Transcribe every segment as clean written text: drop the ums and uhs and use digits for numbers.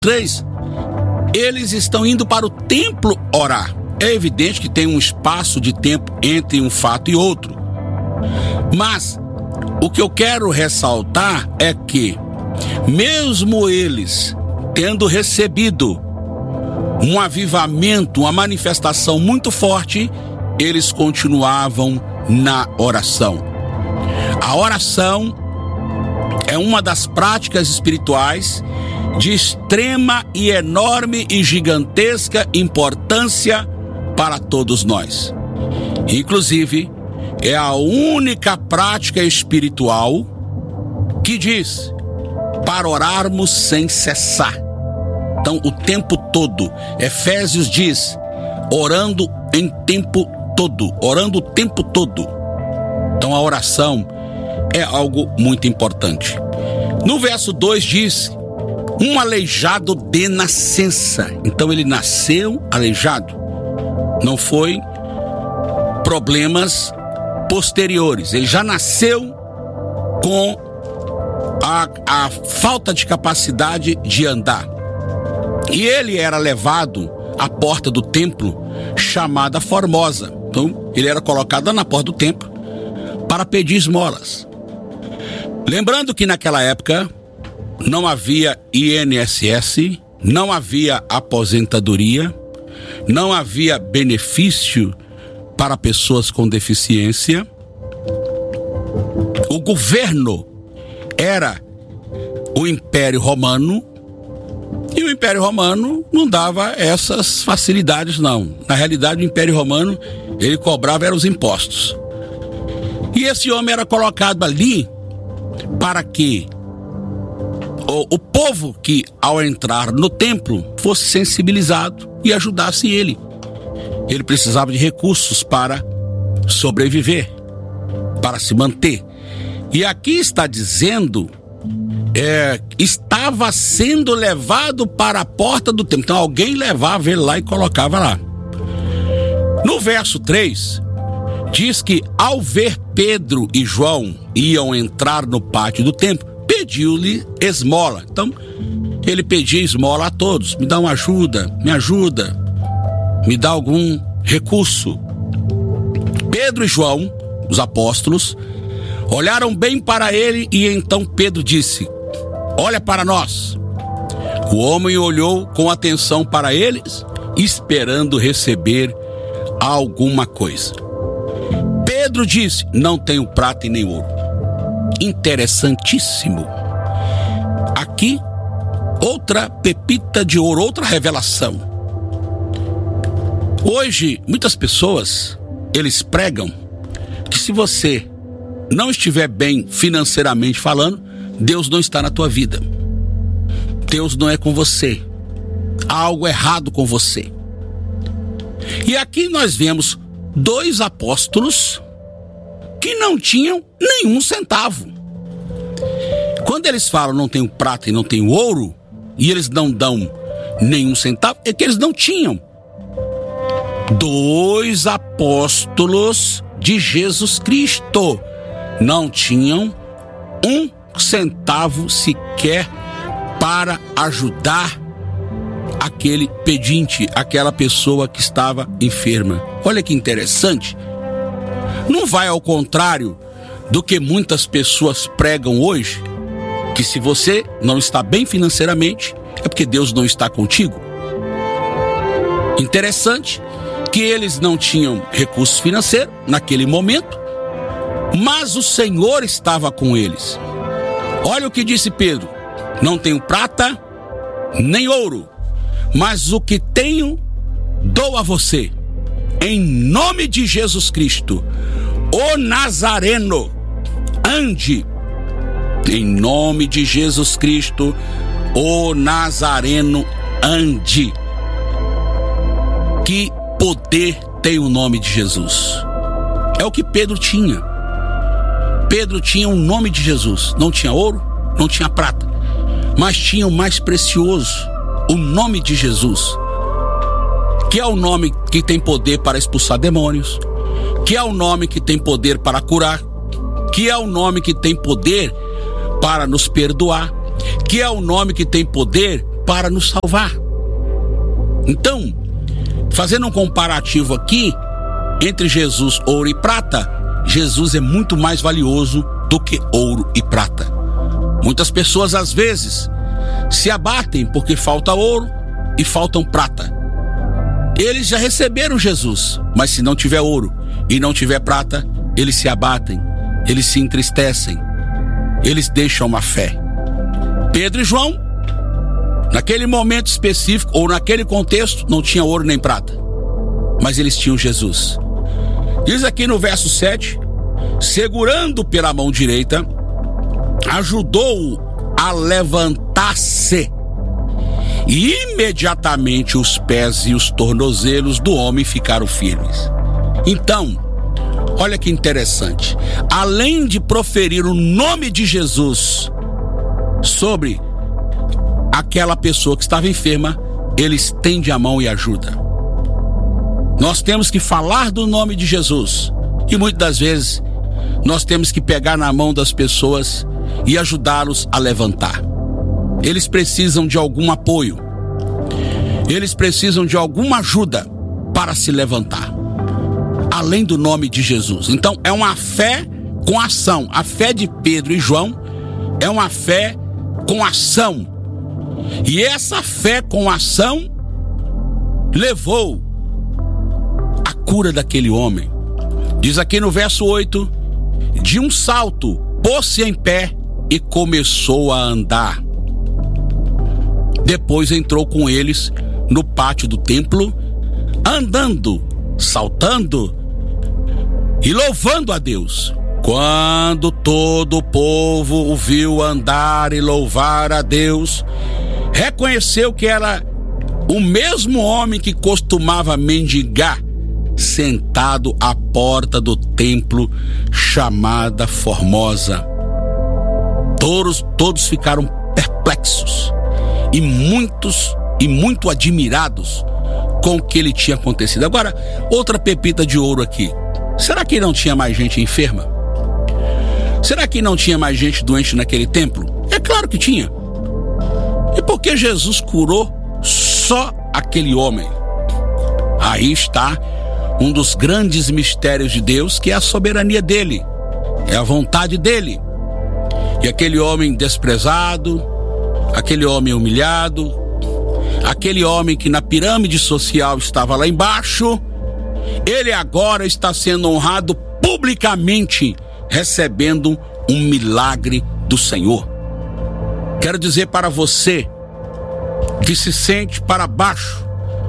3, eles estão indo para o templo orar. É evidente que tem um espaço de tempo entre um fato e outro. Mas o que eu quero ressaltar é que, mesmo eles tendo recebido um avivamento, uma manifestação muito forte, eles continuavam na oração. A oração é uma das práticas espirituais de extrema e enorme e gigantesca importância para todos nós. Inclusive, é a única prática espiritual que diz para orarmos sem cessar. Então, o tempo todo. Efésios diz, orando em tempo todo, orando o tempo todo. Então, a oração é algo muito importante. No verso 2 diz, um aleijado de nascença. Então, ele nasceu aleijado. Não foi problemas posteriores. Ele já nasceu com a falta de capacidade de andar. E ele era levado à porta do templo, chamada Formosa. Então, ele era colocado na porta do templo para pedir esmolas. Lembrando que naquela época não havia INSS, não havia aposentadoria, não havia benefício para pessoas com deficiência. O governo era o Império Romano, e o Império Romano não dava essas facilidades, não. Na realidade, o Império Romano, ele cobrava eram os impostos. E esse homem era colocado ali para que o povo que, ao entrar no templo, fosse sensibilizado e ajudasse ele. Ele precisava de recursos para sobreviver, para se manter. E aqui está dizendo, estava sendo levado para a porta do templo. Então alguém levava ele lá e colocava lá. No verso 3, diz que ao ver Pedro e João iam entrar no pátio do templo, pediu-lhe esmola. Então, ele pedia esmola a todos. Me dá uma ajuda, me ajuda, me dá algum recurso. Pedro e João, os apóstolos, olharam bem para ele e então Pedro disse, olha para nós. O homem olhou com atenção para eles, esperando receber alguma coisa. Pedro disse, não tenho prata e nem ouro. Interessantíssimo. Aqui, outra pepita de ouro, outra revelação. Hoje, muitas pessoas, eles pregam que se você não estiver bem financeiramente falando, Deus não está na tua vida. Deus não é com você. Há algo errado com você. E aqui nós vemos 2 apóstolos que não tinham nenhum centavo. Quando eles falam não tenho prata e não tenho ouro, e eles não dão nenhum centavo, é que eles não tinham. 2 apóstolos de Jesus Cristo não tinham um centavo sequer para ajudar aquele pedinte, aquela pessoa que estava enferma. Olha que interessante. Não vai ao contrário do que muitas pessoas pregam hoje, que se você não está bem financeiramente, é porque Deus não está contigo. Interessante que eles não tinham recursos financeiros naquele momento, mas o Senhor estava com eles. Olha o que disse Pedro, não tenho prata nem ouro, mas o que tenho dou a você. Em nome de Jesus Cristo, o Nazareno, ande. Em nome de Jesus Cristo, o Nazareno, ande. Que poder tem o nome de Jesus? É o que Pedro tinha. Pedro tinha o nome de Jesus. Não tinha ouro, não tinha prata, mas tinha o mais precioso, o nome de Jesus, que é o nome que tem poder para expulsar demônios, que é o nome que tem poder para curar, que é o nome que tem poder para nos perdoar, que é o nome que tem poder para nos salvar. Então, fazendo um comparativo aqui entre Jesus, ouro e prata, Jesus é muito mais valioso do que ouro e prata. Muitas pessoas às vezes se abatem porque falta ouro e faltam prata. Eles já receberam Jesus, mas se não tiver ouro e não tiver prata, eles se abatem, eles se entristecem, eles deixam a fé. Pedro e João, naquele momento específico ou naquele contexto, não tinha ouro nem prata, mas eles tinham Jesus. Diz aqui no verso 7, segurando pela mão direita, ajudou-o a levantar-se, e imediatamente os pés e os tornozelos do homem ficaram firmes. Então, olha que interessante, além de proferir o nome de Jesus sobre aquela pessoa que estava enferma, ele estende a mão e ajuda. Nós temos que falar do nome de Jesus, e muitas das vezes nós temos que pegar na mão das pessoas e ajudá-los a levantar. Eles precisam de algum apoio, eles precisam de alguma ajuda para se levantar, além do nome de Jesus. Então é uma fé com ação. A fé de Pedro e João é uma fé com ação, e essa fé com ação levou a cura daquele homem. Diz aqui no verso 8, de um salto pôs-se em pé e começou a andar. Depois entrou com eles no pátio do templo, andando, saltando e louvando a Deus. Quando todo o povo o viu andar e louvar a Deus, reconheceu que era o mesmo homem que costumava mendigar, sentado à porta do templo chamada Formosa. Todos ficaram perplexos e muito admirados com o que lhe tinha acontecido. Agora, outra pepita de ouro aqui. Será que não tinha mais gente enferma? Será que não tinha mais gente doente naquele templo? É claro que tinha. E por que Jesus curou só aquele homem? Aí está um dos grandes mistérios de Deus, que é a soberania dele, é a vontade dele. E aquele homem desprezado, aquele homem humilhado, aquele homem que na pirâmide social estava lá embaixo, ele agora está sendo honrado publicamente, recebendo um milagre do Senhor. Quero dizer para você que se sente para baixo,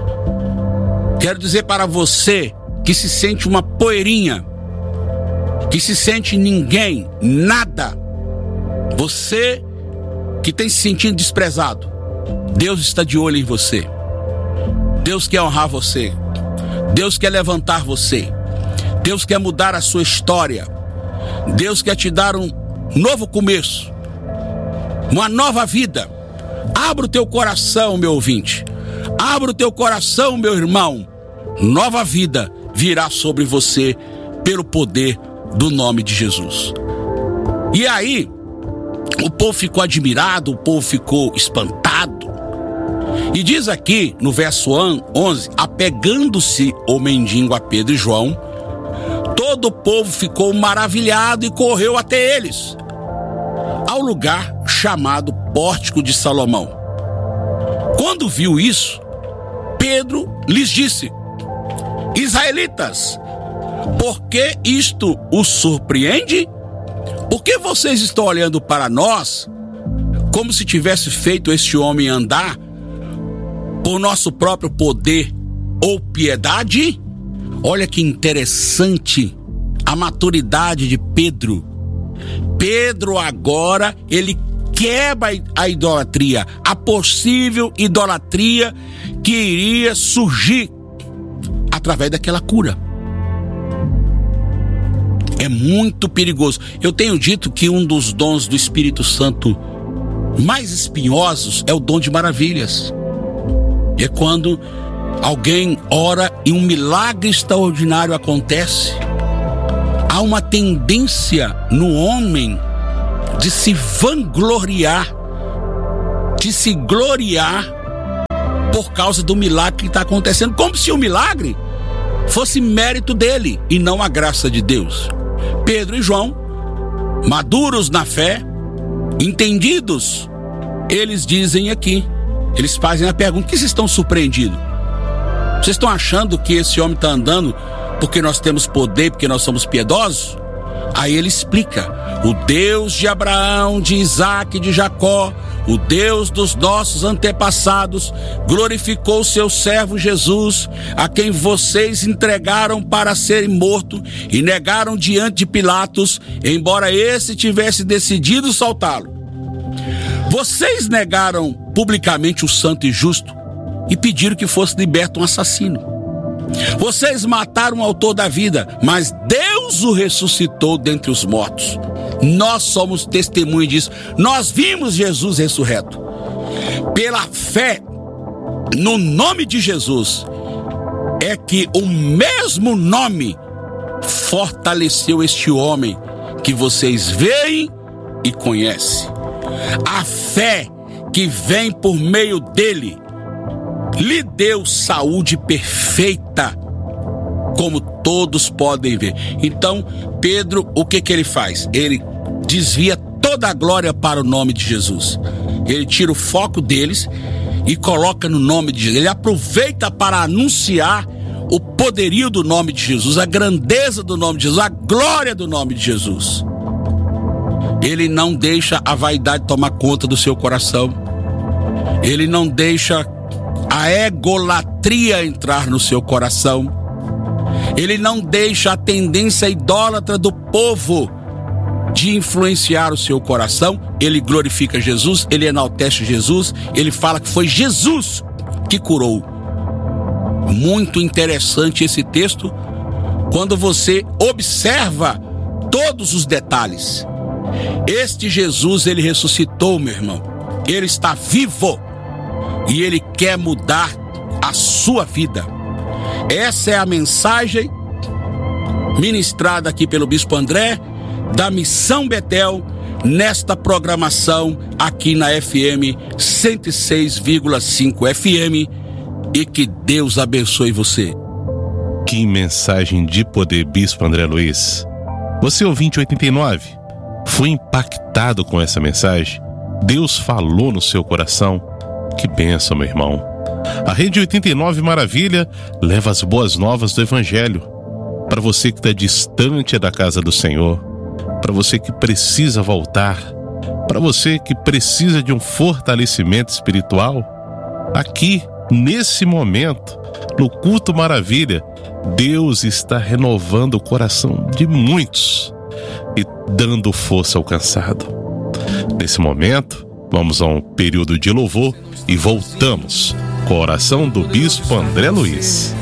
quero dizer para você que se sente uma poeirinha, que se sente ninguém, nada, você que tem se sentido desprezado, Deus está de olho em você. Deus quer honrar você, Deus quer levantar você, Deus quer mudar a sua história, Deus quer te dar um novo começo, uma nova vida. Abra o teu coração, meu ouvinte, abra o teu coração, meu irmão. Nova vida virá sobre você pelo poder do nome de Jesus. E aí, o povo ficou admirado, o povo ficou espantado. E diz aqui no verso 11, apegando-se o mendigo a Pedro e João, todo o povo ficou maravilhado e correu até eles, ao lugar chamado Pórtico de Salomão. Quando viu isso, Pedro lhes disse: Israelitas, por que isto os surpreende? Por que vocês estão olhando para nós como se tivesse feito este homem andar por nosso próprio poder ou piedade? Olha que interessante a maturidade de Pedro. Pedro agora, ele quebra a idolatria, a possível idolatria que iria surgir através daquela cura. É muito perigoso. Eu tenho dito que um dos dons do Espírito Santo mais espinhosos é o dom de maravilhas. É quando alguém ora e um milagre extraordinário acontece. Há uma tendência no homem de se vangloriar de se gloriar por causa do milagre que está acontecendo, como se o milagre fosse mérito dele e não a graça de Deus. Pedro e João, maduros na fé, entendidos, eles dizem aqui, eles fazem a pergunta: que vocês estão surpreendidos? Vocês estão achando que esse homem está andando porque nós temos poder, porque nós somos piedosos? Aí ele explica: o Deus de Abraão, de Isaac e de Jacó, o Deus dos nossos antepassados, glorificou o seu servo Jesus, a quem vocês entregaram para ser morto e negaram diante de Pilatos, embora esse tivesse decidido soltá-lo. Vocês negaram publicamente o santo e justo e pediram que fosse liberto um assassino. Vocês mataram o autor da vida, mas Deus o ressuscitou dentre os mortos. Nós somos testemunha disso. Nós vimos Jesus ressurreto. Pela fé no nome de Jesus é que o mesmo nome fortaleceu este homem que vocês veem e conhecem. A fé que vem por meio dele lhe deu saúde perfeita, como todos podem ver. Então, Pedro, o que ele faz? Ele desvia toda a glória para o nome de Jesus. Ele tira o foco deles e coloca no nome de Jesus. Ele aproveita para anunciar o poderio do nome de Jesus, a grandeza do nome de Jesus, a glória do nome de Jesus. Ele não deixa a vaidade tomar conta do seu coração. Ele não deixa a egolatria entrar no seu coração. Ele não deixa a tendência idólatra do povo de influenciar o seu coração. Ele glorifica Jesus, ele enaltece Jesus, ele fala que foi Jesus que curou. Muito interessante esse texto, quando você observa todos os detalhes. Este Jesus, ele ressuscitou, meu irmão. Ele está vivo e ele quer mudar a sua vida. Essa é a mensagem ministrada aqui pelo Bispo André, da Missão Betel, nesta programação aqui na FM 106,5 FM, e que Deus abençoe você. Que mensagem de poder, Bispo André Luiz. Você, ouvinte 89, foi impactado com essa mensagem? Deus falou no seu coração? Que bênção, meu irmão. A Rede 89 Maravilha leva as boas novas do Evangelho para você que está distante da casa do Senhor, para você que precisa voltar, para você que precisa de um fortalecimento espiritual. Aqui, nesse momento, no Culto Maravilha, Deus está renovando o coração de muitos e dando força ao cansado. Nesse momento, vamos a um período de louvor e voltamos com a oração do Bispo André Luiz.